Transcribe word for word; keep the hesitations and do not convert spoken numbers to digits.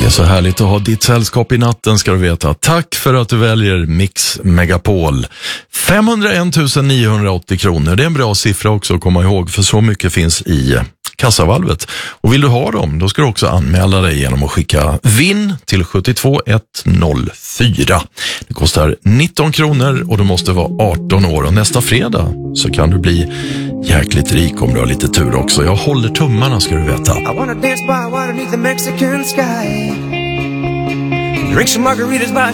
Det är så härligt att ha ditt sällskap i natten, ska du veta. Tack för att du väljer Mix Megapol. femhundraen tusen niohundraåttio kronor, det är en bra siffra också att komma ihåg, för så mycket finns i kassavalvet. Och vill du ha dem, då ska du också anmäla dig genom att skicka vinn till sju två ett noll fyra. Det kostar nitton kronor och du måste vara arton år. Och nästa fredag så kan du bli jäkligt rik om du har lite tur också. Jag håller tummarna, ska du veta. I wanna dance by water beneath the Mexican sky. Drink some margaritas by